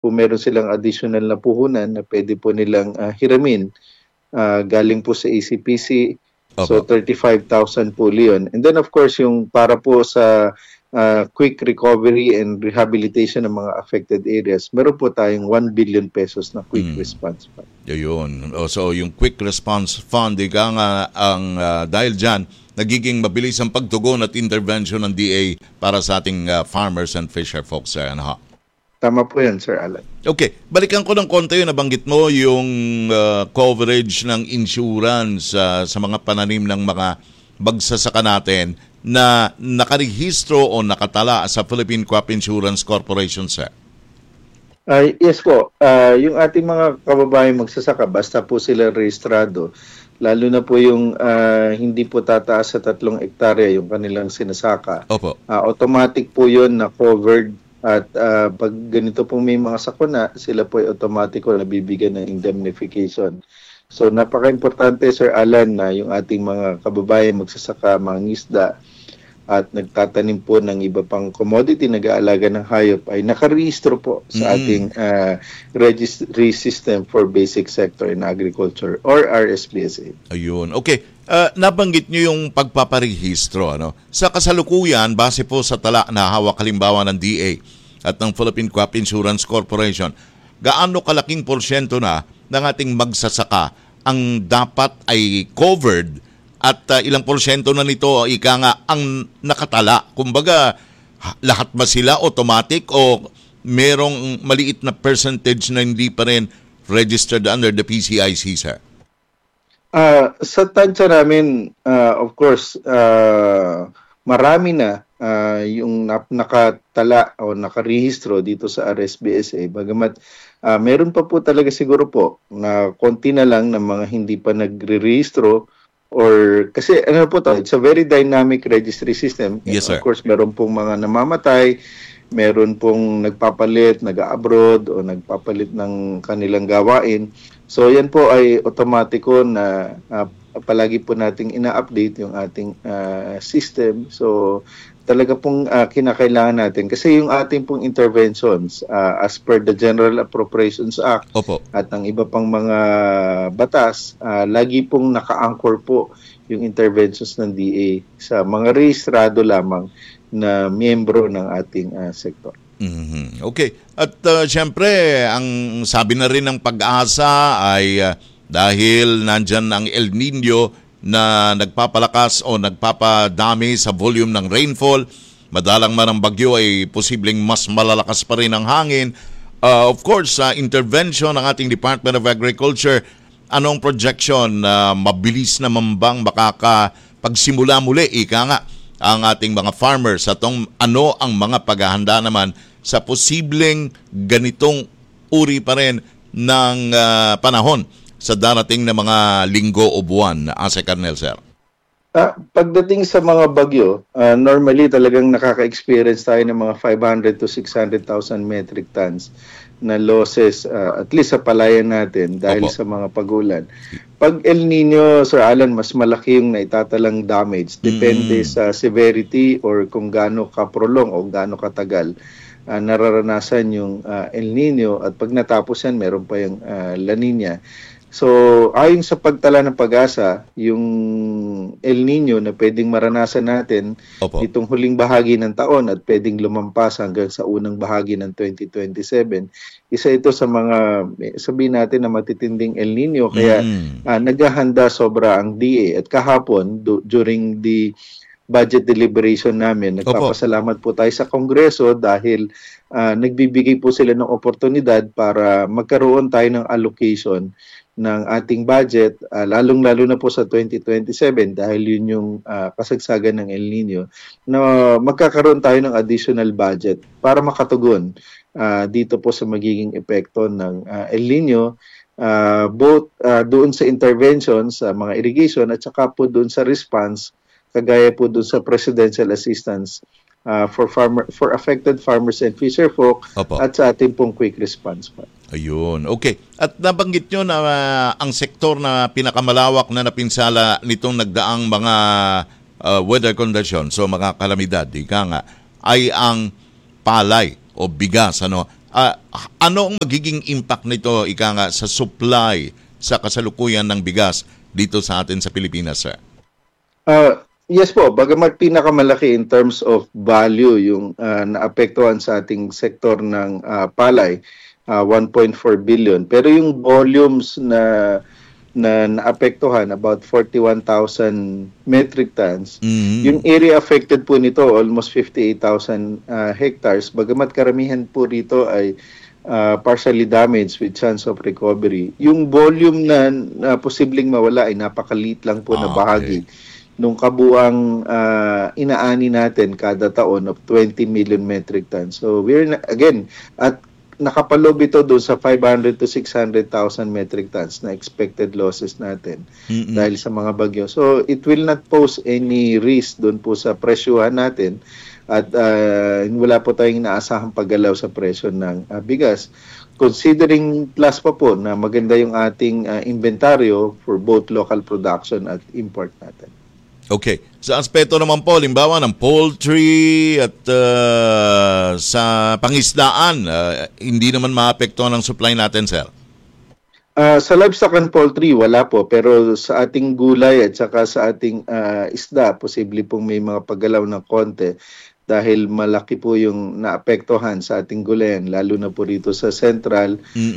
kung meron silang additional na puhunan na pwede po nilang hiramin galing po sa ACPC. So Opo. 35,000 po yun. And then of course yung para po sa quick recovery and rehabilitation ng mga affected areas, meron po tayong 1 billion pesos na quick response fund. Yun. So yung quick response fund, ika nga ang dahil dyan, nagiging mabilis ang pagtugon at intervention ng DA para sa ating farmers and fisher folks. Ano ha? Tama po yan, Sir Alan. Okay, balikan ko ng konti yung nabanggit mo, yung coverage ng insurance sa mga pananim ng mga magsasaka natin na nakarehistro o nakatala sa Philippine Crop Insurance Corporation, sir. Yes po, yung ating mga kababayan magsasaka, basta po sila rehistrado, lalo na po yung hindi po tataas sa 3 hektarya yung kanilang sinasaka. Opo. Automatic po yun na covered. At pag ganito pong may mga sakuna, sila po ay automatic na nabibigyan ng indemnification. So napaka-importante, Sir Alan, na yung ating mga kababayan magsasaka, mga ngisda at nagtatanim po ng iba pang commodity, nag-aalaga ng hayop ay nakarehistro po sa ating registry system for basic sector in agriculture or RSBSA. Ayun. Okay. Nabanggit nyo yung pagpaparehistro. Ano? Sa kasalukuyan, base po sa tala na hawak halimbawa ng DA at ng Philippine Crop Insurance Corporation, gaano kalaking porsyento na ng ating magsasaka ang dapat ay covered at ilang porsyento na nito ika nga ang nakatala? Kumbaga, lahat ba sila automatic o merong maliit na percentage na hindi pa rin registered under the PCIC, sir? Sa tansya namin, of course, marami na yung nakatala o nakarehistro dito sa RSBSA. Bagamat meron pa po talaga siguro po na konti na lang ng mga hindi pa nagre-rehistro or kasi ano po to, it's a very dynamic registry system. Yes, sir. Of course, meron pong mga namamatay, meron pong nagpapalit, nag-abroad o nagpapalit ng kanilang gawain. So yan po ay otomatiko na palagi po nating ina-update yung ating system. So talaga pong kinakailangan natin kasi yung ating pong interventions as per the General Appropriations Act. Opo. At ng iba pang mga batas, lagi pong naka-anchor po yung interventions ng DA sa mga rehistrado lamang na miyembro ng ating sektor. Mm-hmm. Okay. At siyempre, ang sabi na rin ng Pag-asa ay dahil nandyan ang El Nino na nagpapalakas o nagpapadami sa volume ng rainfall, madalang man ang bagyo ay posibleng mas malalakas pa rin ang hangin. Of course, intervention ng ating Department of Agriculture, anong projection na mabilis na mambang makakapagsimula muli, ika nga, ang ating mga farmers at ano ang mga paghahanda naman sa posibleng ganitong uri pa rin ng panahon sa darating na mga linggo o buwan, Ase Colonel, sir? Pagdating sa mga bagyo, normally talagang nakaka-experience tayo ng mga 500 to 600,000 metric tons na losses, at least sa palayan natin dahil sa mga pagulan. Pag El Nino, Sir Alan, mas malaki yung naitatalang damage. Depende sa severity or kung gaano ka-prolong o gaano katagal nararanasan yung El Nino at pag natapos yan, meron pa yung La Nina. So, ayon sa pagtala ng Pag-asa, yung El Nino na pwedeng maranasan natin itong huling bahagi ng taon at pwedeng lumampas hanggang sa unang bahagi ng 2027, isa ito sa mga, sabihin natin na matitinding El Nino. Kaya naghahanda sobra ang DA. At kahapon, during the budget deliberation namin, nagpapasalamat po tayo sa Kongreso dahil nagbibigay po sila ng oportunidad para magkaroon tayo ng allocation ng ating budget, lalong-lalo na po sa 2027 dahil yun yung kasagsagan ng El Nino, na magkakaroon tayo ng additional budget para makatugon dito po sa magiging epekto ng El Nino, both doon sa intervention sa mga irrigation at saka po doon sa response, kagaya po doon sa presidential assistance for affected farmers and fisher folk at sa ating pong quick response fund. Ayun. Okay. At nabanggit nyo na ang sektor na pinakamalawak na napinsala nitong nagdaang mga weather conditions, so mga kalamidad, ika nga, ay ang palay o bigas. Ano? Ano ang magiging impact nito, ika nga, sa supply sa kasalukuyan ng bigas dito sa atin sa Pilipinas, sir? Yes po, bagamat pinakamalaki in terms of value yung naapektuhan sa ating sektor ng palay, 1.4 billion. Pero yung volumes na naapektuhan, about 41,000 metric tons. Yung area affected po nito, almost 58,000 hectares. Bagamat karamihan po rito ay partially damaged with chance of recovery. Yung volume na posibleng mawala ay napakaliit lang po na bahagi nung kabuang inaani natin kada taon of 20 million metric tons. So we're again at nakapalob ito doon sa 500 to 600,000 metric tons na expected losses natin dahil sa mga bagyo. So it will not pose any risk doon po sa presyuhan natin at wala po tayong inaasahang paggalaw sa presyo ng bigas. Considering plus pa po na maganda yung ating inventaryo for both local production at import natin. Okay. Sa aspeto naman po, limbawa ng poultry at sa pangisdaan, hindi naman maapektuhan ang supply natin, sir? Sa livestock and poultry, wala po. Pero sa ating gulay at saka sa ating isda, posible pong may mga paggalaw ng konti dahil malaki po yung naapektuhan sa ating gulayan, lalo na po rito sa Central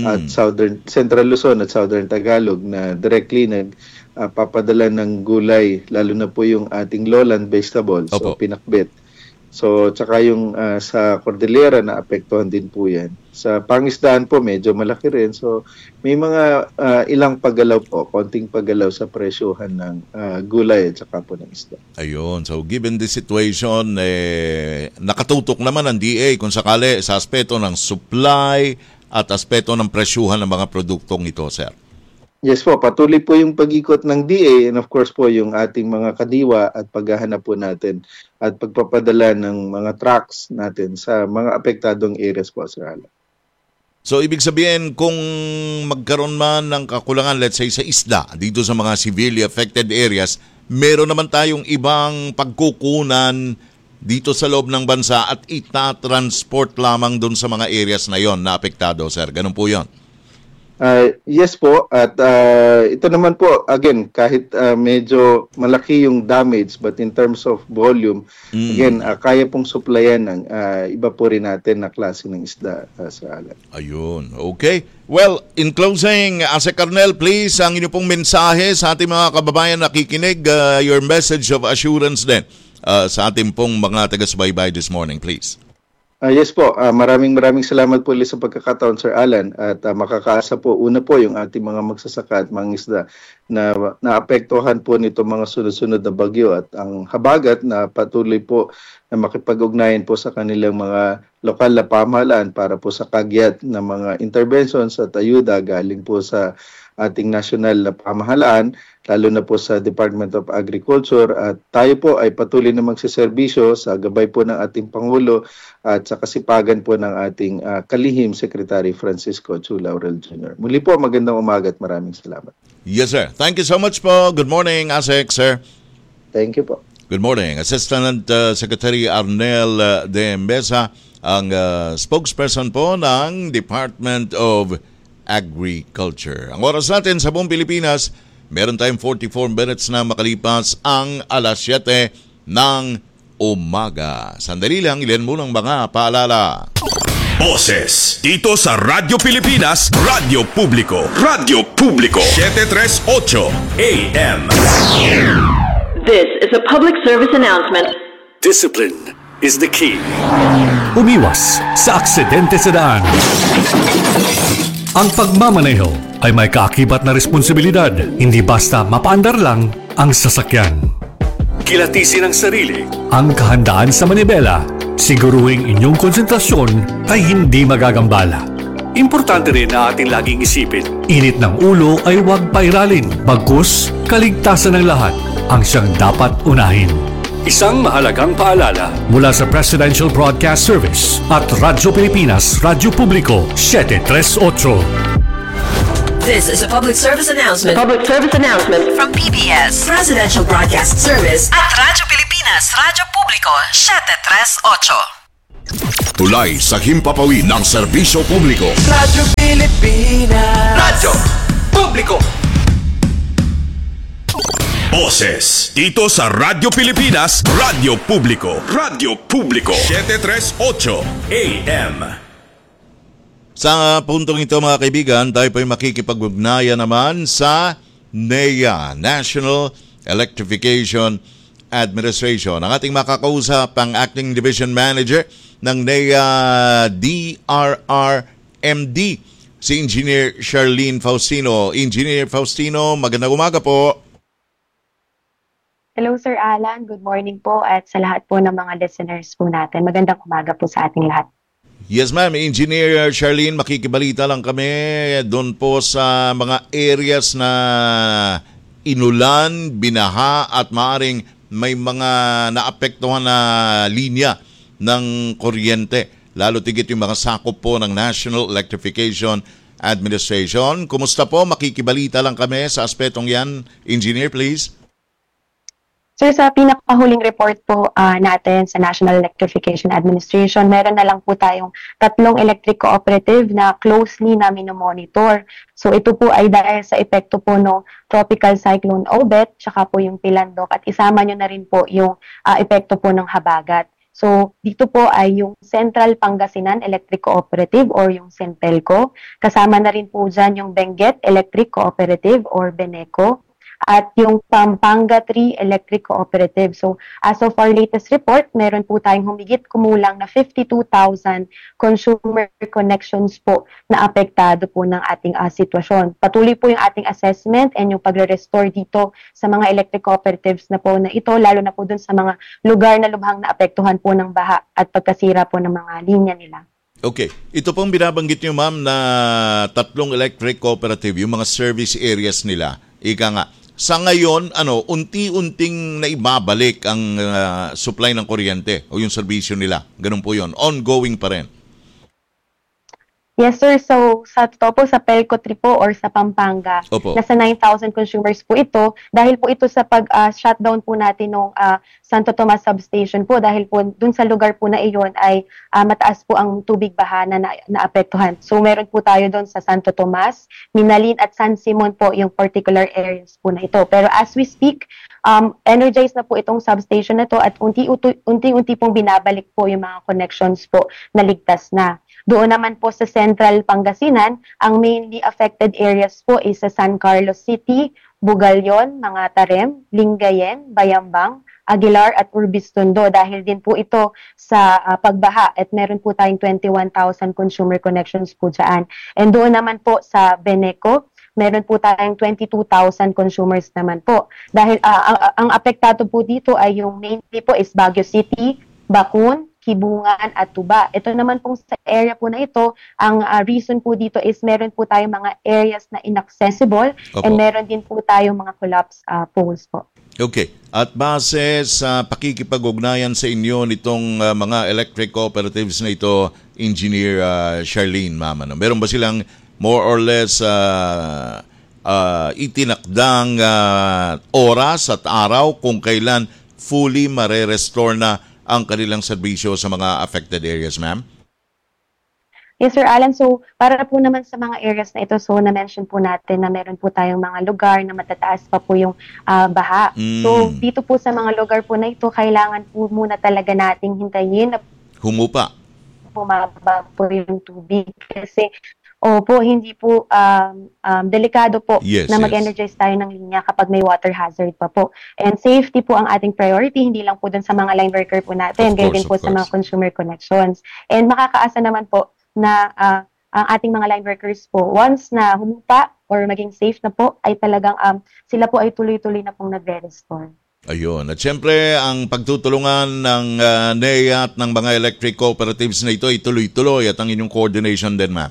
Luzon at Southern Tagalog na directly papadala ng gulay, lalo na po yung ating lowland vegetables, so pinakbet. So, tsaka yung sa Cordillera na apektuhan din po yan. Sa pangisdaan po, medyo malaki rin. So, may mga ilang paggalaw po, konting paggalaw sa presyohan ng gulay at saka po ng isda. Ayun. So, given the situation, nakatutok naman ang DA kung sakali sa aspeto ng supply at aspeto ng presyuhan ng mga produktong ito, sir. Yes po, patuloy po yung pag-ikot ng DA and of course po yung ating mga kadiwa at paghahanap po natin at pagpapadala ng mga trucks natin sa mga apektadong areas po, Sir Alan. So, ibig sabihin, kung magkaroon man ng kakulangan, let's say, sa isda, dito sa mga severely affected areas, meron naman tayong ibang pagkukunan dito sa loob ng bansa at itatransport lamang doon sa mga areas na yon na apektado, sir. Ganun po yon. Yes po, at ito naman po, again, kahit medyo malaki yung damage, but in terms of volume, again, kaya pong supplyan ng iba po rin natin na klase ng isda sa alat. Ayun, okay. Well, in closing, Ase Carnel, please, ang inyo pong mensahe sa ating mga kababayan nakikinig, your message of assurance din sa ating pong mga taga-subaybay this morning, please. Yes po, maraming salamat po ulit sa pagkakataon, Sir Alan, at makakaasa po, una po yung ating mga magsasaka at mga isda na naapektuhan po nito mga sunod-sunod na bagyo at ang habagat na patuloy po na makipag-ugnayan po sa kanilang mga lokal na pamahalaan para po sa kagyat ng mga interventions at ayuda galing po sa ating national na pamahalaan, lalo na po sa Department of Agriculture, at tayo po ay patuloy na magsiservisyo sa gabay po ng ating Pangulo at sa kasipagan po ng ating kalihim Secretary Francisco Chu Laurel Jr. Muli po, magandang umaga at maraming salamat. Yes, sir. Thank you so much po. Good morning, ASEC, sir. Thank you po. Good morning. Assistant Secretary Arnel de Mesa, ang spokesperson po ng Department of Agriculture. Ang oras natin sa buong Pilipinas, meron tayong 44 minutes na makalipas ang alas 7 ng umaga. Sandali lang, ilan munang mga paalala. Boses dito sa Radyo Pilipinas, Radyo Publiko. Radyo Publiko 738 AM. This is a public service announcement. Discipline is the key. Umiwas sa aksidente sa daan. Ang pagmamaneho ay may kaakibat na responsibilidad, hindi basta mapaandar lang ang sasakyan. Kilatisin ang sarili, ang kahandaan sa manibela, siguruhing inyong konsentrasyon ay hindi magagambala. Importante rin na ating laging isipin, init ng ulo ay huwag pairalin, bagkus kaligtasan ng lahat ang siyang dapat unahin. Isang mahalagang paalala mula sa Presidential Broadcast Service at Radyo Pilipinas, Radyo Publiko 738. This is a public service announcement. Public service announcement From PBS, Presidential Broadcast Service at Radyo Pilipinas, Radyo Publiko 738. Tulay sa himpapawid ng serbisyo publiko. Radyo Pilipinas. Radyo Publiko. Boses dito sa Radyo Pilipinas, Radyo Publiko. Radyo Publiko 738 AM. Sa puntong ito mga kaibigan, tayo po'y makikipag-ugnayan naman sa NEA, National Electrification Administration. Ang ating makakausap ang Acting Division Manager ng NEA DRRMD, si Engineer Charlene Faustino. Engineer Faustino, magandang umaga po. Hello Sir Alan, good morning po at sa lahat po ng mga listeners po natin. Magandang umaga po sa ating lahat. Yes ma'am, Engineer Charlene, makikibalita lang kami doon po sa mga areas na inulan, binaha at maaring may mga naapektuhan na linya ng kuryente. Lalo tigit yung mga sakop po ng National Electrification Administration. Kumusta po? Makikibalita lang kami sa aspetong yan. Engineer, please. Sir, sa pinakahuling report po natin sa National Electrification Administration, meron na lang po tayong 3 electric cooperative na closely na minomonitor. So ito po ay dahil sa epekto po ng Tropical Cyclone Obet, tsaka po yung Pilandok, at isama nyo na rin po yung epekto po ng habagat. So dito po ay yung Central Pangasinan Electric Cooperative or yung CENPELCO. Kasama na rin po dyan yung Benguet Electric Cooperative or BENECO. At yung Pampanga 3 Electric Cooperative. So, as of our latest report, meron po tayong humigit kumulang na 52,000 consumer connections po na apektado po ng ating sitwasyon. Patuloy po yung ating assessment and yung pagre-restore dito sa mga electric cooperatives na po na ito, lalo na po dun sa mga lugar na lubhang naapektuhan po ng baha at pagkasira po ng mga linya nila. Okay. Ito pong binabanggit nyo ma'am na 3 electric cooperative, yung mga service areas nila. Ika nga, sa ngayon, unti-unting naibabalik ang supply ng kuryente o yung serbisyo nila. Ganun po yun. Ongoing pa rin. Yes, sir. So, sa totoo po, sa Pelco 3 po or sa Pampanga, Opo. nasa 9,000 consumers po ito. Dahil po ito sa pag-shutdown po natin ng Santo Tomas Substation po, dahil po dun sa lugar po na iyon ay mataas po ang tubig baha na naapektuhan. So, meron po tayo dun sa Santo Tomas, Minalin at San Simon po yung particular areas po na ito. Pero as we speak, energized na po itong substation na to at unti-unti pong binabalik po yung mga connections po na ligtas na. Doon naman po sa Central Pangasinan, ang mainly affected areas po is sa San Carlos City, Bugalyon, mga Tarem, Lingayen, Bayambang, Aguilar at Urbistondo dahil din po ito sa pagbaha at meron po tayong 21,000 consumer connections po dyan. And doon naman po sa Beneco, meron po tayong 22,000 consumers naman po. Dahil ang apektado po dito ay yung mainly po is Baguio City, Bacun, Kibungan at Tuba. Ito naman pong sa area po na ito, ang reason po dito is meron po tayong mga areas na inaccessible. Opo. And meron din po tayong mga collapse poles po. Okay. At base sa pakikipag-ugnayan sa inyo nitong mga electric cooperatives na ito, Engineer Charlene, ma'am, meron ba silang more or less itinakdang oras at araw kung kailan fully mare-restore na ang kanilang serbisyo sa mga affected areas, ma'am? Yes, Sir Alan. So, para po naman sa mga areas na ito, so na-mention po natin na meron po tayong mga lugar na matataas pa po yung baha. So, dito po sa mga lugar po na ito, kailangan po muna talaga nating hintayin na humupa. Bumaba po yung tubig. Kasi, hindi po delikado po na mag-energize tayo ng linya kapag may water hazard pa po. And safety po ang ating priority, hindi lang po dun sa mga line worker po natin, ganyan din po sa mga consumer connections. And makakaasa naman po na ang ating mga line workers po, once na humupa or maging safe na po, ay talagang sila po ay tuloy-tuloy na pong nagre-restore. Ayun. At syempre, ang pagtutulungan ng NEA at ng mga electric cooperatives na ito ay tuloy-tuloy at ang inyong coordination din, ma'am.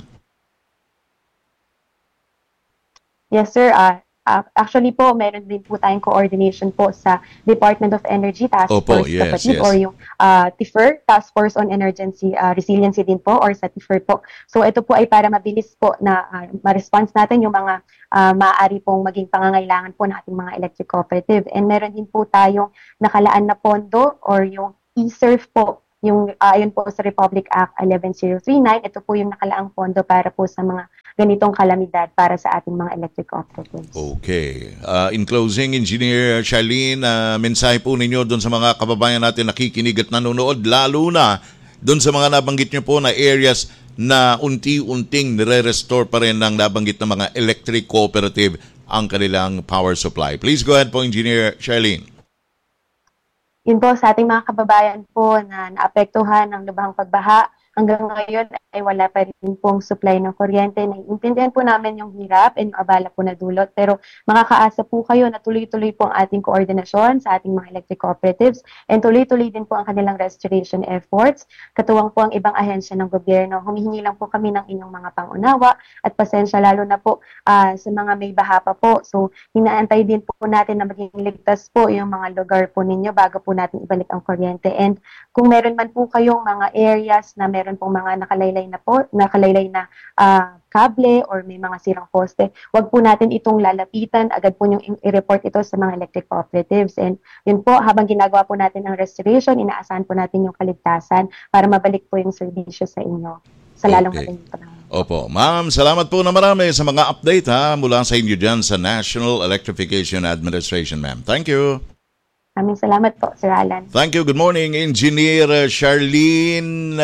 Yes, sir. Actually po, meron din po tayong coordination po sa Department of Energy Task Force Kapatid or yung TIFER, Task Force on Emergency Resiliency din po or sa TIFER po. So ito po ay para mabilis po na ma-response natin yung mga maaari pong maging pangangailangan po ng ating mga electric cooperative. And meron din po tayong nakalaan na pondo or yung e-serve po Ayon po sa Republic Act 11039, ito po yung nakalaang pondo para po sa mga ganitong kalamidad para sa ating mga electric operatives. Okay. In closing, Engineer Charlene, mensahe po ninyo doon sa mga kababayan natin nakikinig at nanonood, lalo na doon sa mga nabanggit nyo po na areas na unti-unting nire-restore pa rin ng nabanggit na mga electric cooperative ang kanilang power supply. Please go ahead po, Engineer Charlene. Yun po, sa ating mga kababayan po na naapektuhan ng lubhang pagbaha, hanggang ngayon ay wala pa rin pong supply ng kuryente. Naiintindihan po namin yung hirap and yung abala po na dulot, pero makakaasa po kayo na tuloy-tuloy po ang ating koordinasyon sa ating mga electric cooperatives and tuloy-tuloy din po ang kanilang restoration efforts. Katuwang po ang ibang ahensya ng gobyerno. Humihingi lang po kami ng inyong mga pangunawa at pasensya lalo na po sa mga may baha pa po. So, hinaantay din po natin na maging ligtas po yung mga lugar po ninyo bago po natin ibalik ang kuryente. And kung meron man po kayong mga areas na meron pong mga nakalaylay na kable or may mga sirang poste, wag po natin itong lalapitan, agad po yung i-report ito sa mga electric cooperatives. And yun po, habang ginagawa po natin ang restoration, inaasahan po natin yung kaligtasan para mabalik po yung serbisyo sa inyo sa lalong madaling panahon. Opo. Ma'am, salamat po na marami sa mga update mula sa inyo dyan sa National Electrification Administration, ma'am. Thank you. Maraming salamat po, Sir Alan. Thank you. Good morning, Engineer Charlene.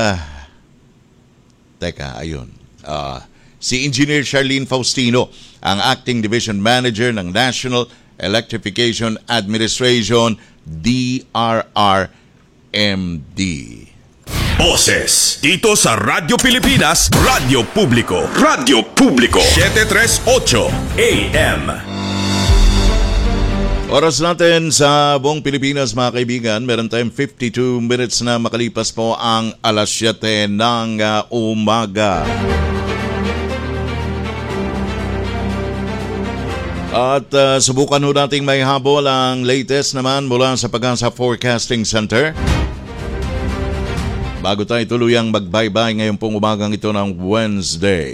Si Engineer Charlene Faustino, ang Acting Division Manager ng National Electrification Administration, DRRMD. Boses dito sa Radyo Pilipinas, Radyo Publiko. Radyo Publiko 738 AM. Oras natin sa buong Pilipinas, mga kaibigan, meron tayong 52 minutes na makalipas po ang alas 7 ng umaga. At subukan ho nating may habol ang latest naman mula sa Pag-asa Forecasting Center. Bago tayo tuluyang magbaybay ngayon pong umagang ito ng Wednesday.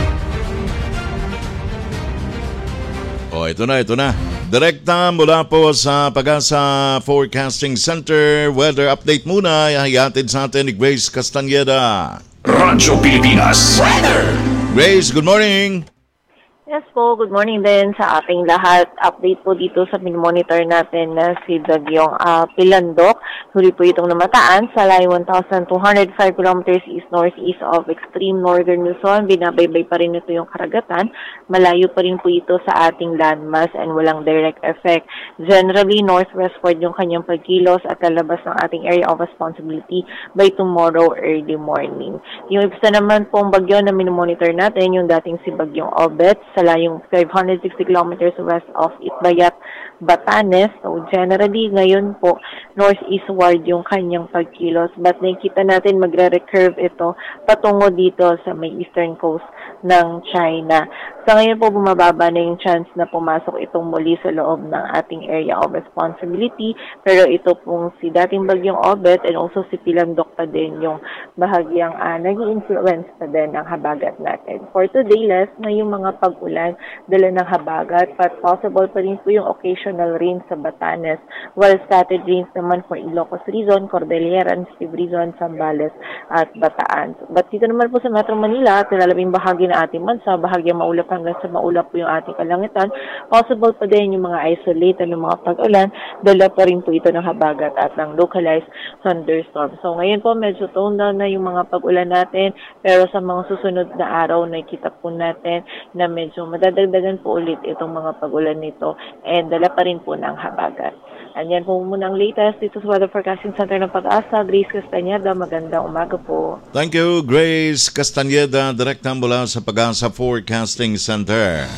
Ito na. Direkta mula po sa Pag-asa Forecasting Center. Weather update muna. Ihatid sa atin ni Grace Castañeda. Radyo Pilipinas Weather. Grace, good morning. Yes po, good morning din sa ating lahat. Update po dito sa monitor natin na si Bagyong Pilandok. Huli po itong namataan sa layo 1,205 kilometers east-northeast of extreme northern Luzon. Binabaybay pa rin ito yung karagatan. Malayo pa rin po ito sa ating landmass and walang direct effect. Generally, northwestward yung kanyang pagkilos at lalabas ng ating area of responsibility by tomorrow early morning. Yung isa naman pong bagyo na minomonitor natin, yung dating si Bagyong Obet, sa layong 560 kilometers west of Itbayat, Batanes. So generally, ngayon po, northeastward yung kanyang pagkilos. But nakikita natin magre-recurve ito patungo dito sa may eastern coast ng China. Sa ngayon po, bumababa na yung chance na pumasok itong muli sa loob ng ating area of responsibility. Pero ito pong si dating bagyong Obet and also si Pilandok pa din yung bahagyang nag-influence pa din ng habagat natin. For today, less na yung mga pag-ulan dala ng habagat, but possible pa rin po yung occasional rain sa Batanes, while scattered rains naman for Ilocos Region, Cordillera, Steve Region, Zambales at Bataan. But dito naman po sa Metro Manila at nilalabing bahagi na ating bansa, bahagyang maulap hanggang sa maulap po yung ating kalangitan. Possible pa din yung mga isolated ng mga pag-ulan, dala pa rin po ito ng habagat at ng localized thunderstorm. So ngayon po medyo tone down na yung mga pag-ulan natin, pero sa mga susunod na araw nakikita po natin na medyo madadagdagan po ulit itong mga pag-ulan nito and dala pa rin po ng habagat. Andyan po muna ang latest dito sa Weather Forecasting Center ng Pag-asa. Grace Castañeda, magandang umaga po. Thank you, Grace Castañeda, direkta mula sa Pag-asa Forecasting Center.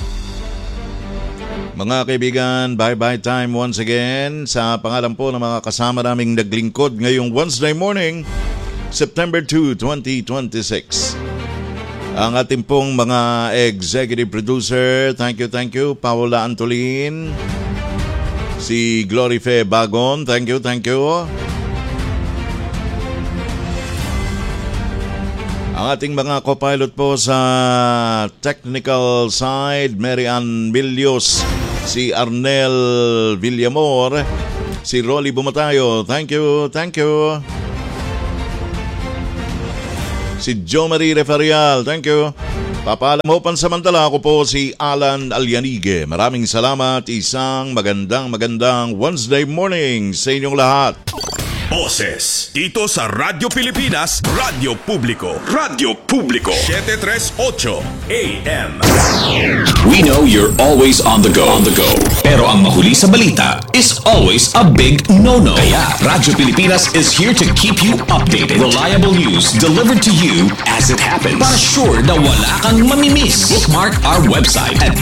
Mga kaibigan, bye-bye time once again sa pangalan po ng mga kasama naming naglingkod ngayong Wednesday morning, September 2, 2026. Ang ating pong mga executive producer, thank you, Paula Antolin, si Glory Fe Bagon, thank you. Ang ating mga co-pilot po sa technical side, Mary Ann Villos, si Arnel Villamor, si Rolly Bumatayo, thank you. si Jo Marie Referial. Thank you. Papaalam ho pansamantala, ako po si Alan Alianige. Maraming salamat. Isang magandang Wednesday morning sa inyong lahat. Boses dito sa Radyo Pilipinas, Radyo Publiko. Radyo Publiko 738 AM. We know you're always on the go. Pero ang mahuli sa balita is always a big no-no. Kaya Radyo Pilipinas is here to keep you updated. Reliable news delivered to you as it happens. Para sure na wala kang mamimiss. Bookmark our website at